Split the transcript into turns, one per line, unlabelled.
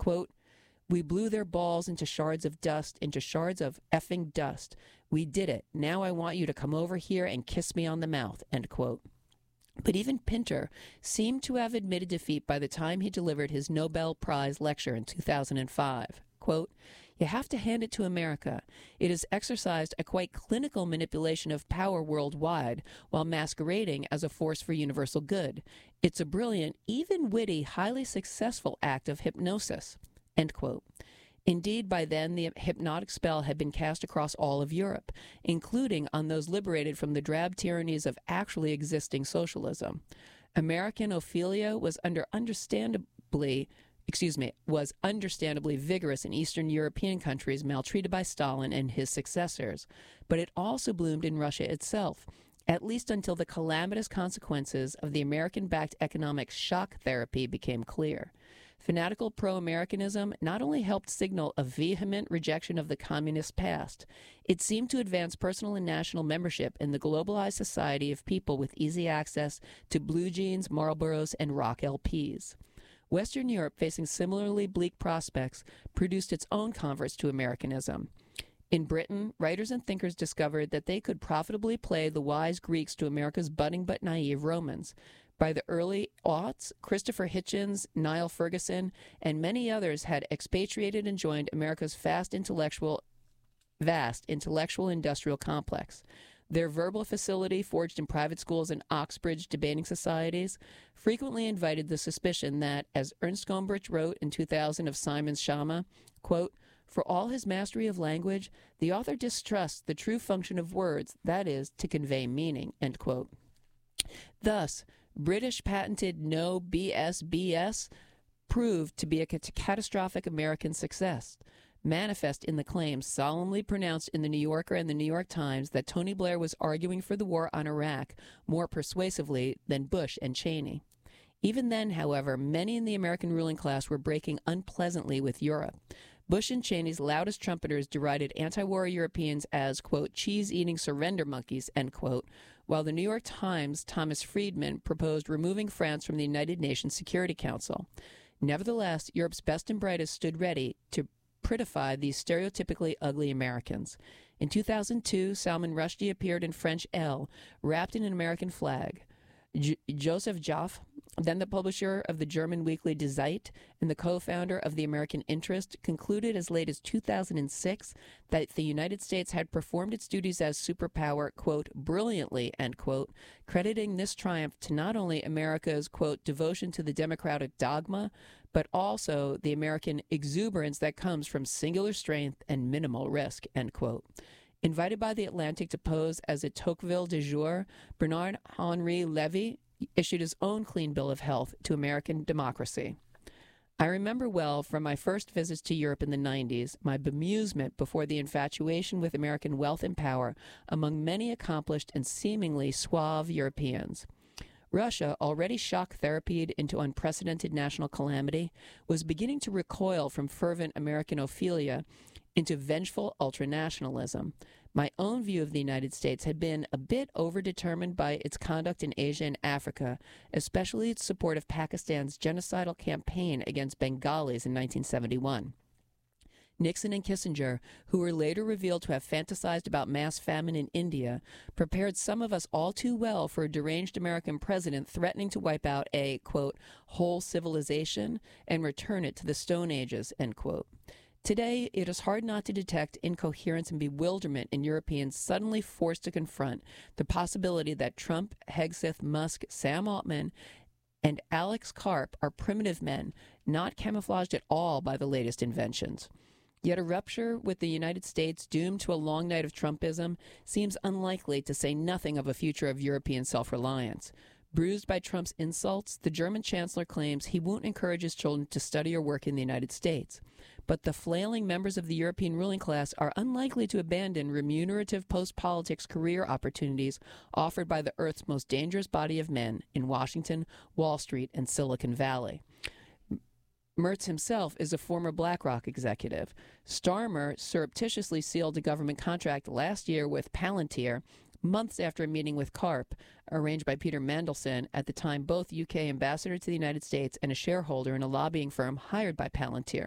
quote, "We blew their balls into shards of dust, into shards of effing dust. We did it. Now I want you to come over here and kiss me on the mouth," end quote. But even Pinter seemed to have admitted defeat by the time he delivered his Nobel Prize lecture in 2005. Quote, "You have to hand it to America. It has exercised a quite clinical manipulation of power worldwide while masquerading as a force for universal good. It's a brilliant, even witty, highly successful act of hypnosis," end quote. Indeed, by then, the hypnotic spell had been cast across all of Europe, including on those liberated from the drab tyrannies of actually existing socialism. American Ophelia was understandably vigorous in Eastern European countries maltreated by Stalin and his successors, but it also bloomed in Russia itself, at least until the calamitous consequences of the American-backed economic shock therapy became clear. Fanatical pro-Americanism not only helped signal a vehement rejection of the communist past, it seemed to advance personal and national membership in the globalized society of people with easy access to blue jeans, Marlboros, and rock LPs. Western Europe, facing similarly bleak prospects, produced its own converts to Americanism. In Britain, writers and thinkers discovered that they could profitably play the wise Greeks to America's budding but naive Romans. By the early aughts, Christopher Hitchens, Niall Ferguson, and many others had expatriated and joined America's vast intellectual industrial complex. Their verbal facility, forged in private schools and Oxbridge debating societies, frequently invited the suspicion that, as Ernst Gombrich wrote in 2000 of Simon's Shama, quote, "For all his mastery of language, the author distrusts the true function of words, that is, to convey meaning," end quote. Thus, British patented no BS proved to be a catastrophic American success, manifest in the claims solemnly pronounced in the New Yorker and the New York Times that Tony Blair was arguing for the war on Iraq more persuasively than Bush and Cheney. Even then, however, many in the American ruling class were breaking unpleasantly with Europe. Bush and Cheney's loudest trumpeters derided anti-war Europeans as, quote, "cheese-eating surrender monkeys," end quote, while the New York Times' Thomas Friedman proposed removing France from the United Nations Security Council. Nevertheless, Europe's best and brightest stood ready to prettify these stereotypically ugly Americans. In 2002, Salman Rushdie appeared in French Elle, wrapped in an American flag. Joseph Joffe, then the publisher of the German weekly Die Zeit and the co-founder of the American Interest, concluded as late as 2006 that the United States had performed its duties as superpower, quote, "brilliantly," end quote, crediting this triumph to not only America's, quote, "devotion to the democratic dogma," but also the American exuberance that comes from singular strength and minimal risk, end quote. Invited by The Atlantic to pose as a Tocqueville du jour, Bernard-Henri Lévy issued his own clean bill of health to American democracy. I remember well from my first visits to Europe in the 90s, my bemusement before the infatuation with American wealth and power among many accomplished and seemingly suave Europeans. Russia, already shock therapied into unprecedented national calamity, was beginning to recoil from fervent American Ophelia into vengeful ultranationalism. My own view of the United States had been a bit overdetermined by its conduct in Asia and Africa, especially its support of Pakistan's genocidal campaign against Bengalis in 1971. Nixon and Kissinger, who were later revealed to have fantasized about mass famine in India, prepared some of us all too well for a deranged American president threatening to wipe out a, quote, "whole civilization" and return it to the Stone Ages, end quote. Today, it is hard not to detect incoherence and bewilderment in Europeans suddenly forced to confront the possibility that Trump, Hegseth, Musk, Sam Altman, and Alex Karp are primitive men, not camouflaged at all by the latest inventions. Yet a rupture with the United States doomed to a long night of Trumpism seems unlikely, to say nothing of a future of European self-reliance. Bruised by Trump's insults, the German chancellor claims he won't encourage his children to study or work in the United States. But the flailing members of the European ruling class are unlikely to abandon remunerative post-politics career opportunities offered by the Earth's most dangerous body of men in Washington, Wall Street, and Silicon Valley. Mertz himself is a former BlackRock executive. Starmer surreptitiously sealed a government contract last year with Palantir, months after a meeting with Karp, arranged by Peter Mandelson, at the time both UK ambassador to the United States and a shareholder in a lobbying firm hired by Palantir.